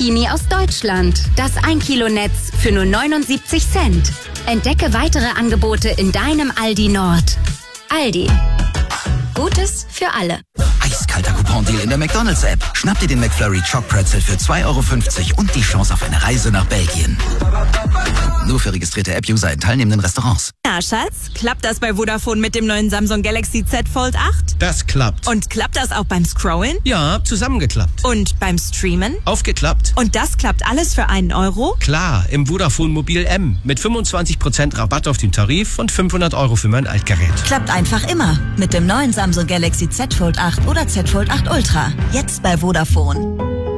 Zucchini aus Deutschland. Das 1 Kilo Netz für nur 79 Cent. Entdecke weitere Angebote in deinem Aldi Nord. Aldi. Gutes für alle. Eiskalter Coupon-Deal in der McDonalds-App. Schnapp dir den McFlurry Choc Pretzel für 2,50 € und die Chance auf eine Reise nach Belgien. Nur für registrierte App-User in teilnehmenden Restaurants. Na, Schatz, klappt das bei Vodafone mit dem neuen Samsung Galaxy Z Fold 8? Das klappt. Und klappt das auch beim Scrollen? Ja, zusammengeklappt. Und beim Streamen? Aufgeklappt. Und das klappt alles für 1 €? Klar, im Vodafone Mobil M. Mit 25% Rabatt auf den Tarif und 500 € für mein Altgerät. Klappt einfach immer. Mit dem neuen Samsung Galaxy Z Fold 8 oder Z Fold 8 Ultra. Jetzt bei Vodafone.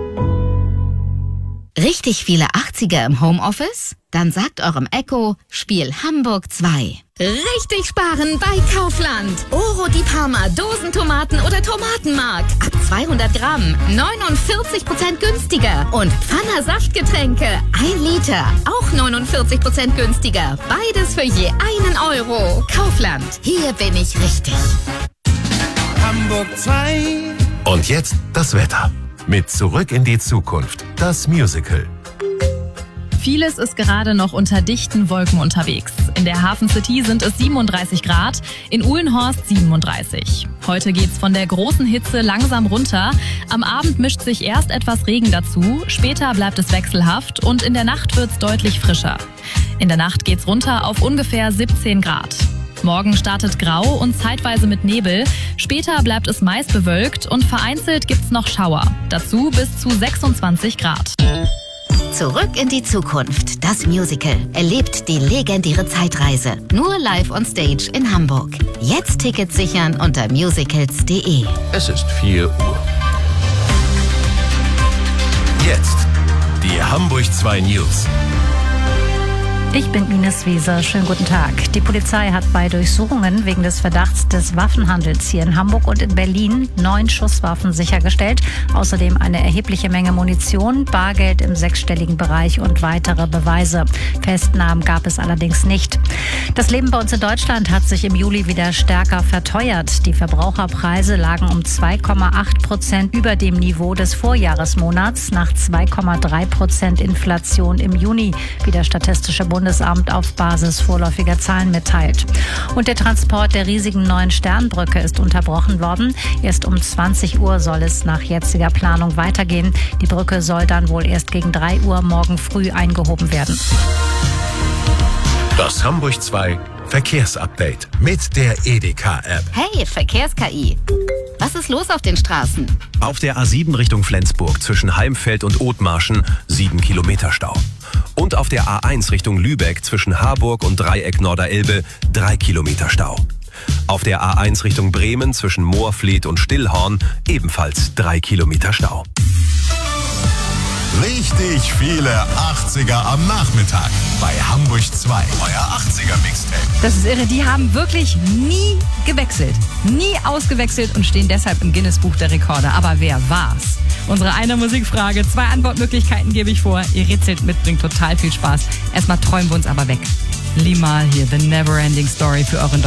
Richtig viele 80er im Homeoffice? Dann sagt eurem Echo, Spiel Hamburg 2. Richtig sparen bei Kaufland. Oro di Parma, Dosentomaten oder Tomatenmark. Ab 200 Gramm, 49% günstiger. Und Pfanner Saftgetränke, 1 Liter, auch 49% günstiger. Beides für je 1 €. Kaufland, hier bin ich richtig. Hamburg 2. Und jetzt das Wetter. Mit Zurück in die Zukunft, das Musical. Vieles ist gerade noch unter dichten Wolken unterwegs. In der Hafen City sind es 37 Grad, in Uhlenhorst 37. Heute geht's von der großen Hitze langsam runter. Am Abend mischt sich erst etwas Regen dazu, später bleibt es wechselhaft und in der Nacht wird's deutlich frischer. In der Nacht geht's runter auf ungefähr 17 Grad. Morgen startet grau und zeitweise mit Nebel. Später bleibt es meist bewölkt und vereinzelt gibt's noch Schauer. Dazu bis zu 26 Grad. Zurück in die Zukunft, das Musical. Erlebt die legendäre Zeitreise. Nur live on stage in Hamburg. Jetzt Tickets sichern unter musicals.de. Es ist 4 Uhr. Jetzt die Hamburg 2 News. Ich bin Ines Wieser. Schönen guten Tag. Die Polizei hat bei Durchsuchungen wegen des Verdachts des Waffenhandels hier in Hamburg und in Berlin 9 Schusswaffen sichergestellt. Außerdem eine erhebliche Menge Munition, Bargeld im 6-stelligen Bereich und weitere Beweise. Festnahmen gab es allerdings nicht. Das Leben bei uns in Deutschland hat sich im Juli wieder stärker verteuert. Die Verbraucherpreise lagen um 2,8% über dem Niveau des Vorjahresmonats nach 2,3% Inflation im Juni, wie der Statistische Bundesamt auf Basis vorläufiger Zahlen mitteilt. Und der Transport der riesigen neuen Sternbrücke ist unterbrochen worden. Erst um 20 Uhr soll es nach jetziger Planung weitergehen. Die Brücke soll dann wohl erst gegen 3 Uhr morgen früh eingehoben werden. Das Hamburg 2 Verkehrsupdate mit der Edeka-App. Hey, Verkehrs-KI. Was ist los auf den Straßen? Auf der A7 Richtung Flensburg zwischen Heimfeld und Othmarschen 7 Kilometer Stau. Und auf der A1 Richtung Lübeck zwischen Harburg und Dreieck Norderelbe 3 Kilometer Stau. Auf der A1 Richtung Bremen zwischen Moorfleet und Stillhorn ebenfalls 3 Kilometer Stau. Richtig viele 80er am Nachmittag bei Hamburg 2. Euer 80er Mixtape. Das ist irre, die haben wirklich nie gewechselt. Nie ausgewechselt und stehen deshalb im Guinness-Buch der Rekorde. Aber wer war's? Unsere eine Musikfrage, 2 Antwortmöglichkeiten gebe ich vor. Ihr rätselt mit, bringt total viel Spaß. Erstmal träumen wir uns aber weg. Limal hier, The Neverending Story für euren